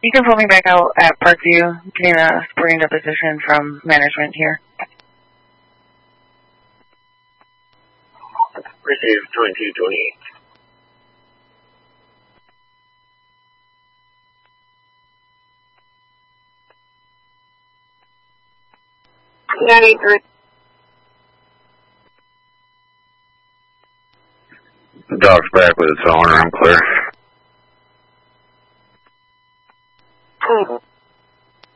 You can pull me back out at Parkview, getting a supporting deposition from management here. Receive 2228. 93. The dog's back with its owner. I'm clear.